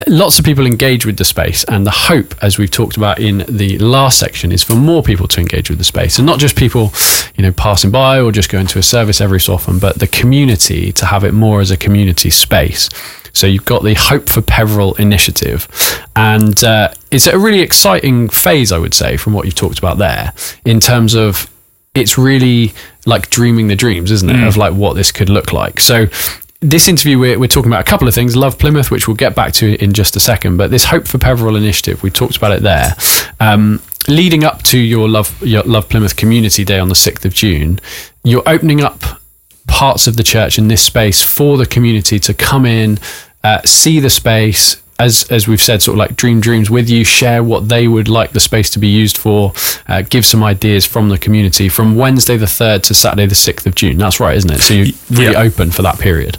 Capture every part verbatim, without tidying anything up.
lots of people engage with the space, and the hope, as we've talked about in the last section, is for more people to engage with the space, and not just people, you know, passing by or just going to a service every so often, but the community, to have it more as a community space. So you've got the Hope for Peveril initiative, and uh, it's a really exciting phase, I would say, from what you've talked about there, in terms of it's really like dreaming the dreams, isn't it, mm. of like what this could look like. So this interview, we're, we're talking about a couple of things. Love Plymouth, which we'll get back to in just a second, but this Hope for Peveril initiative, we talked about it there. Um, leading up to your Love, your Love Plymouth Community Day on the sixth of June, you're opening up parts of the church in this space for the community to come in, uh, see the space, as as we've said, sort of like dream dreams with you, share what they would like the space to be used for, uh, give some ideas from the community from Wednesday the third to Saturday the sixth of June. That's right, isn't it? So you're really yeah. open for that period.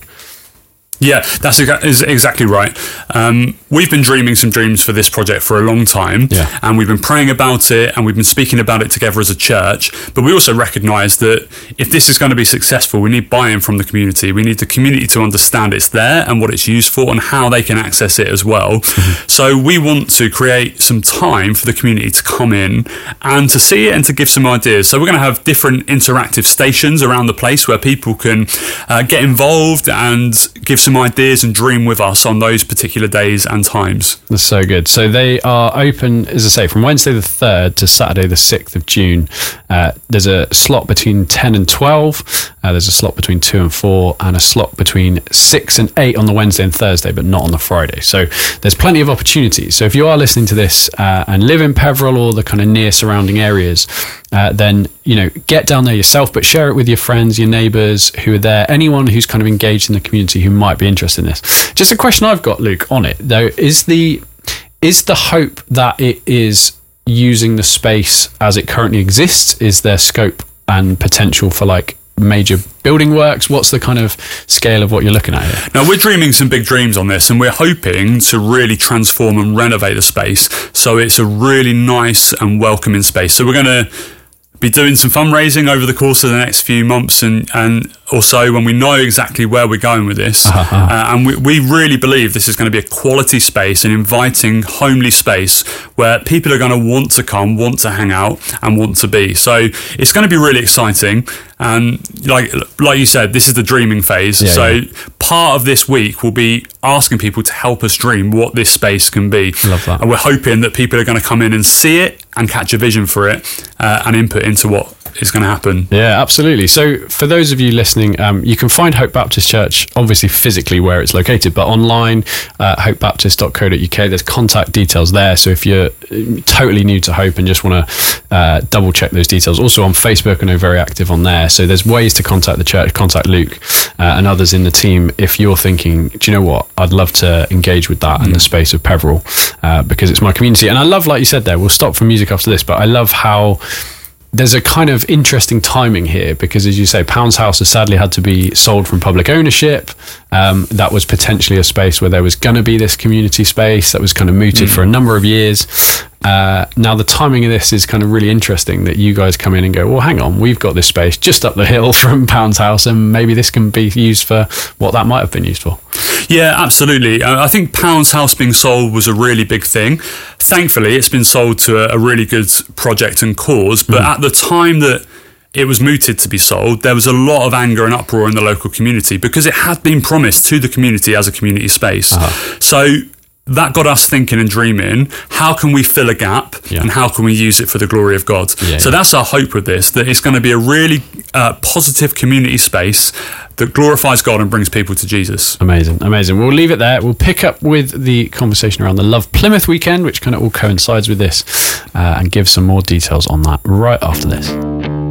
Yeah, that's exactly right. Um, we've been dreaming some dreams for this project for a long time, yeah. and we've been praying about it, and we've been speaking about it together as a church. But we also recognise that if this is going to be successful, we need buy-in from the community. We need the community to understand it's there and what it's used for and how they can access it as well. Mm-hmm. So we want to create some time for the community to come in and to see it and to give some ideas. So we're going to have different interactive stations around the place where people can uh, get involved and give some ideas and dream with us on those particular days and times. That's so good. So they are open, as I say, from Wednesday the third to Saturday the sixth of June. Uh, there's a slot between ten and twelve. Uh, there's a slot between two and four, and a slot between six and eight on the Wednesday and Thursday, but not on the Friday. So there's plenty of opportunities. So if you are listening to this uh, and live in Peveril or the kind of near surrounding areas, uh, then, you know, get down there yourself, but share it with your friends, your neighbours who are there, anyone who's kind of engaged in the community who might be interested in this. Just a question I've got, Luke, on it though, is the is the hope that it is using the space as it currently exists? Is there scope and potential for like major building works? What's the kind of scale of what you're looking at here? Now, we're dreaming some big dreams on this, and we're hoping to really transform and renovate the space so it's a really nice and welcoming space. So we're going to be doing some fundraising over the course of the next few months and, and also when we know exactly where we're going with this. Uh-huh. Uh, and we, we really believe this is going to be a quality space, an inviting, homely space where people are going to want to come, want to hang out and want to be. So it's going to be really exciting. And like like you said, this is the dreaming phase. Yeah, so yeah. part of this week will be asking people to help us dream what this space can be. Love that. And we're hoping that people are going to come in and see it and catch a vision for it uh, and input into what is going to happen. Yeah, absolutely. So for those of you listening, um, you can find Hope Baptist Church obviously physically where it's located, but online, uh, hope baptist dot co dot uk. There's contact details there. So if you're totally new to Hope and just want to uh, double check those details, also on Facebook, I know very active on there. So there's ways to contact the church, contact Luke uh, and others in the team if you're thinking, do you know what, I'd love to engage with that mm. in the space of Peveril uh, because it's my community. And I love, like you said there, we'll stop for music after this, but I love how there's a kind of interesting timing here because, as you say, Pounds House has sadly had to be sold from public ownership. Um, that was potentially a space where there was going to be this community space that was kind of mooted mm. for a number of years. Uh, now the timing of this is kind of really interesting that you guys come in and go, well, hang on, we've got this space just up the hill from Pounds House and maybe this can be used for what that might have been used for. Yeah, absolutely. I think Pounds House being sold was a really big thing. Thankfully, it's been sold to a, a really good project and cause, but mm. at the time that it was mooted to be sold, there was a lot of anger and uproar in the local community because it had been promised to the community as a community space. Uh-huh. So that got us thinking and dreaming, how can we fill a gap yeah. and how can we use it for the glory of God? Yeah, so yeah. that's our hope with this, that it's going to be a really uh, positive community space that glorifies God and brings people to Jesus. Amazing, amazing. We'll leave it there. We'll pick up with the conversation around the Love Plymouth weekend, which kind of all coincides with this, uh, and give some more details on that right after this.